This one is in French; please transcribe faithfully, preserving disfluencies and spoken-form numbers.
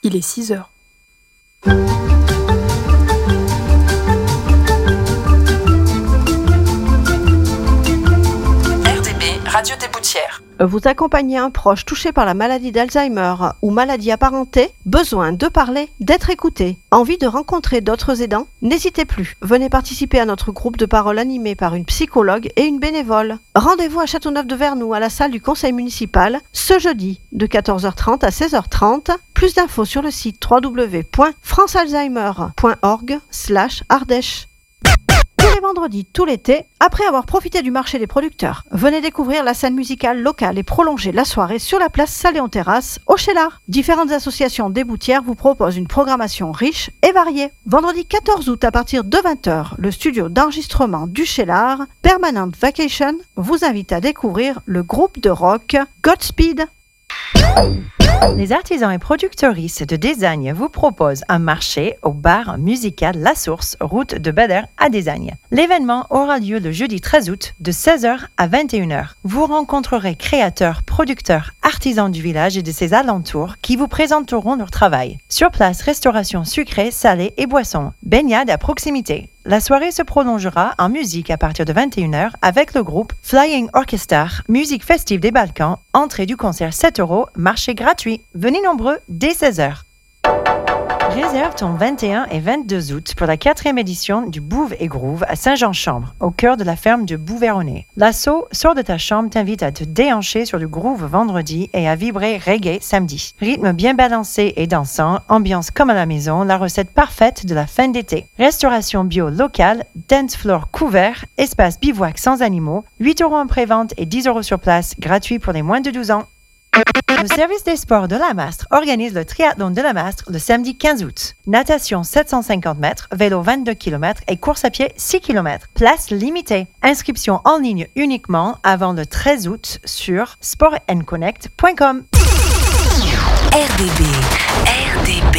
Il est six heures. Radio des Boutières. Vous accompagnez un proche touché par la maladie d'Alzheimer ou maladie apparentée, besoin de parler, d'être écouté, envie de rencontrer d'autres aidants? N'hésitez plus, venez participer à notre groupe de parole animé par une psychologue et une bénévole. Rendez-vous à Châteauneuf-de-Vernoux à la salle du conseil municipal ce jeudi de quatorze heures trente à seize heures trente. Plus d'infos sur le site w w w point france alzheimer point org slash ardèche. Tous les vendredis, tout l'été, après avoir profité du marché des producteurs, venez découvrir la scène musicale locale et prolonger la soirée sur la place Saléon-Terrasse, au Cheylard. Différentes associations des Boutières vous proposent une programmation riche et variée. Vendredi quatorze août à partir de vingt heures, le studio d'enregistrement du Cheylard, Permanent Vacation, vous invite à découvrir le groupe de rock Godspeed. Les artisans et productrices de Désagne vous proposent un marché au bar musical La Source, route de Bader à Désagne. L'événement aura lieu le jeudi treize août de seize heures à vingt et une heures. Vous rencontrerez créateurs, producteurs, artisans du village et de ses alentours qui vous présenteront leur travail. Sur place, restauration sucrée, salée et boissons, baignade à proximité. La soirée se prolongera en musique à partir de vingt et une heures avec le groupe Flying Orchestra, musique festive des Balkans, entrée du concert sept euros, marché gratuit. Venez nombreux dès seize heures. Réserve ton vingt et un et vingt-deux août pour la quatrième édition du Bouve et Groove à Saint-Jean-Chambre, au cœur de la ferme de Bouvernay. L'assaut Sors de ta chambre t'invite à te déhancher sur du groove vendredi et à vibrer reggae samedi. Rythme bien balancé et dansant, ambiance comme à la maison, la recette parfaite de la fin d'été. Restauration bio locale, dance floor couvert, espace bivouac sans animaux, huit euros en pré-vente et dix euros sur place, gratuit pour les moins de douze ans. Le service des sports de la Mastre organise le triathlon de la Mastre le samedi quinze août. Natation sept cent cinquante mètres, vélo vingt-deux kilomètres et course à pied six kilomètres. Place limitée. Inscription en ligne uniquement avant le treize août sur sport and connect point com. R D B. R D B.